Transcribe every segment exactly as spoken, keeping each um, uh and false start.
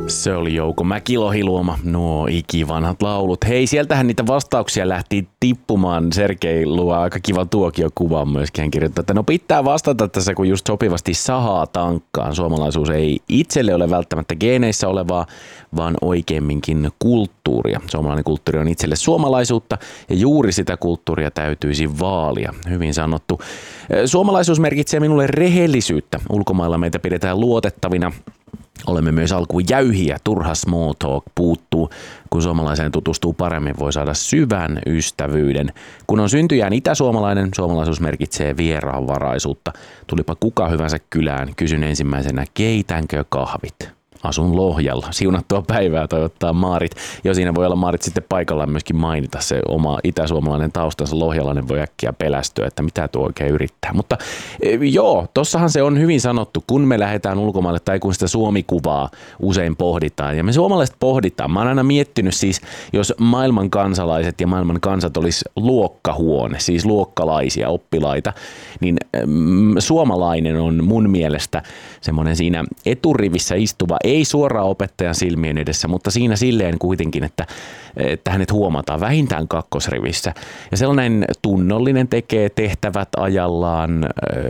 Se oli Jouko Mäkilohi luoma nuo ikivanhat laulut. Hei, sieltähän niitä vastauksia lähti tippumaan. Sergei luo aika kiva tuokiokuva myöskin. Hän kirjoittaa, että no pitää vastata tässä, kun just sopivasti sahaa tankkaan. Suomalaisuus ei itselle ole välttämättä geeneissä olevaa, vaan oikeemminkin kulttuuria. Suomalainen kulttuuri on itselle suomalaisuutta ja juuri sitä kulttuuria täytyisi vaalia. Hyvin sanottu. Suomalaisuus merkitsee minulle rehellisyyttä. Ulkomailla meitä pidetään luotettavina. Olemme myös alkuun jäyhiä, turha small talk puuttuu. Kun suomalaiseen tutustuu paremmin, voi saada syvän ystävyyden. Kun on syntyjään itäsuomalainen, suomalaisuus merkitsee vieraanvaraisuutta. Tulipa kuka hyvänsä kylään, kysyn ensimmäisenä, keitänkö kahvit? Asun Lohjalla. Siunattua päivää toivottaa Maarit. Jo siinä voi olla Maarit sitten paikallaan myöskin mainita se oma itäsuomalainen taustansa. Lohjalainen voi äkkiä pelästyä, että mitä tuo oikein yrittää. Mutta e, joo, tossahan se on hyvin sanottu, kun me lähdetään ulkomaille tai kun sitä Suomi-kuvaa usein pohditaan. Ja me suomalaiset pohditaan. Mä oon aina miettinyt siis, jos maailman kansalaiset ja maailman kansat olisi luokkahuone, siis luokkalaisia, oppilaita, niin mm, suomalainen on mun mielestä semmoinen siinä eturivissä istuva, ei suoraan opettajan silmien edessä, mutta siinä silleen kuitenkin, että, että hänet huomataan vähintään kakkosrivissä. Ja sellainen tunnollinen tekee tehtävät ajallaan,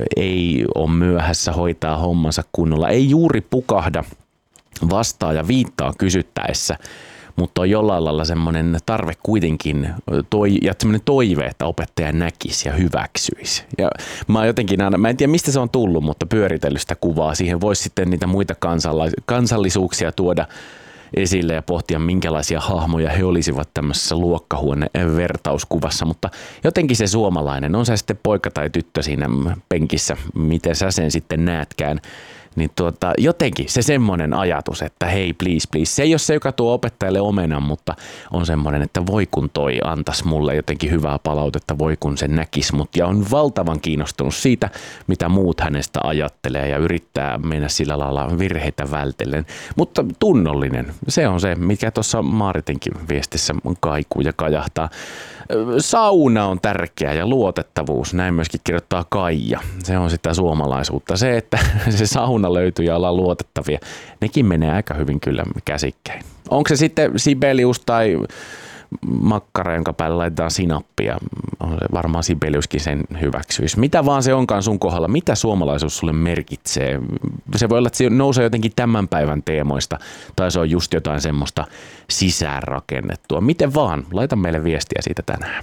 ei ole myöhässä, hoitaa hommansa kunnolla, ei juuri pukahda vastaa ja viittaa kysyttäessä, mutta on jollain lailla semmoinen tarve kuitenkin toi, ja semmoinen toive, että opettaja näkisi ja hyväksyisi. Ja mä jotenkin aina, mä en tiedä mistä se on tullut, mutta pyöritellyt sitä kuvaa. Siihen voisi sitten niitä muita kansalla- kansallisuuksia tuoda esille ja pohtia, minkälaisia hahmoja he olisivat tämmöisessä luokkahuone-vertauskuvassa, mutta jotenkin se suomalainen, on se sitten poika tai tyttö siinä penkissä, miten sä sen sitten näetkään, niin tuota, jotenkin se semmoinen ajatus, että hei please please, se ei ole se, joka tuo opettajalle omenan, mutta on semmoinen, että voi kun toi antaisi mulle jotenkin hyvää palautetta, voi kun se näkisi mut, ja on valtavan kiinnostunut siitä, mitä muut hänestä ajattelee ja yrittää mennä sillä lailla virheitä vältellen, mutta tunnollinen, se on se, mikä tuossa Maaritenkin viestissä kaikuu ja kajahtaa. Sauna on tärkeä ja luotettavuus, näin myöskin kirjoittaa Kaija. Se on sitä suomalaisuutta. Se, että se sauna löytyy ja ollaan luotettavia, nekin menee aika hyvin kyllä käsikkäin. Onko se sitten Sibelius tai makkara, jonka päälle laitetaan sinappia? Varmaan Sibeliuskin sen hyväksyisi. Mitä vaan se onkaan sun kohdalla, mitä suomalaisuus sulle merkitsee? Se voi olla, että se nousee jotenkin tämän päivän teemoista, tai se on just jotain semmoista sisäänrakennettua. Miten vaan, laita meille viestiä siitä tänään.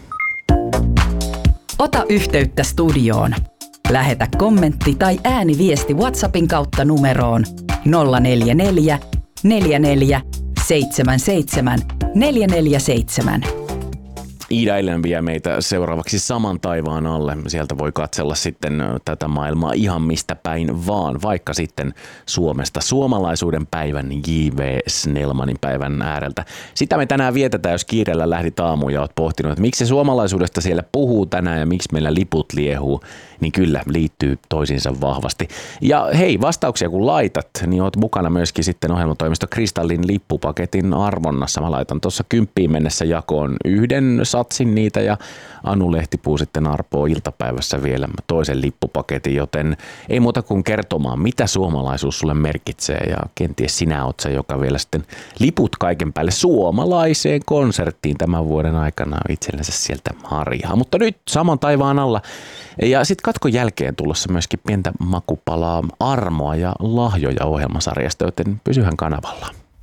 Ota yhteyttä studioon. Lähetä kommentti tai ääniviesti WhatsAppin kautta numeroon nolla neljä neljä, neljä neljä, seitsemän seitsemän, neljä neljä seitsemän. Iida Eilen vie meitä seuraavaksi saman taivaan alle. Sieltä voi katsella sitten tätä maailmaa ihan mistä päin vaan, vaikka sitten Suomesta. Suomalaisuuden päivän J V Snellmanin päivän ääreltä. Sitä me tänään vietetään, jos kiireellä lähdit aamuun ja oot pohtinut, että miksi se suomalaisuudesta siellä puhuu tänään ja miksi meillä liput liehuu, niin kyllä liittyy toisiinsa vahvasti. Ja hei, vastauksia kun laitat, niin oot mukana myöskin sitten ohjelmatoimisto Kristallin lippupaketin arvonnassa. Mä laitan tuossa kymppiin mennessä jakoon yhden satsin niitä ja Anu Lehtipuu sitten arpoo iltapäivässä vielä toisen lippupaketin, joten ei muuta kuin kertomaan, mitä suomalaisuus sulle merkitsee ja kenties sinä oot se, joka vielä sitten liput kaiken päälle suomalaiseen konserttiin tämän vuoden aikana itsellensä sieltä harjaa. Mutta nyt saman taivaan alla ja sitten katkon jälkeen tulossa myöskin pientä makupalaa armoa ja lahjoja ohjelmasarjasta, joten pysyhän kanavalla.